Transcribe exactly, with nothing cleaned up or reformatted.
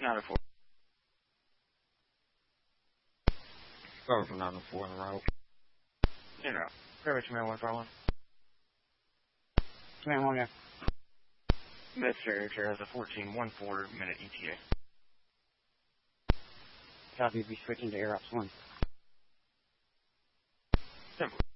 nine oh four. Over from nine oh four on the route. You know. Coverage Command one four one. Command one, yeah. Mister Chair has a fourteen one four minute E T A. Copy, be switching to Air Ops one. Simple.